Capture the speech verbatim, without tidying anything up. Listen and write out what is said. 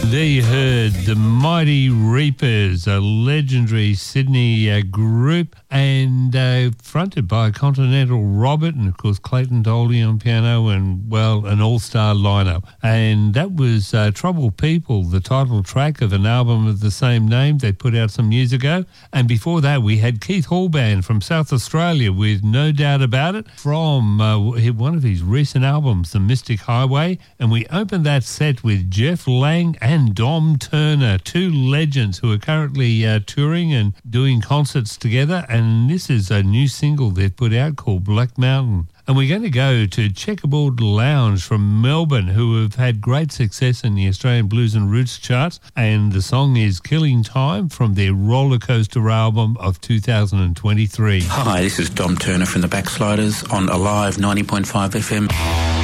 There you heard the Mighty Reapers, a legendary Sydney uh, group, and uh, fronted by Continental Robert and, of course, Clayton Doley on piano and, well, an all-star lineup. And that was uh, Trouble People, the title track of an album of the same name they put out some years ago. And before that, we had Keith Hall Band from South Australia with No Doubt About It from uh, one of his recent albums, The Mystic Highway. And we opened that set with Jeff Lang and Dom Turner, two legends who are currently uh, touring and doing concerts together. And this is a new single they've put out called Black Mountain. And we're going to go to Checkerboard Lounge from Melbourne, who have had great success in the Australian Blues and Roots charts. And the song is Killing Time from their Roller Coaster album of two thousand twenty-three. Hi, this is Dom Turner from the Backsliders on Alive ninety point five F M.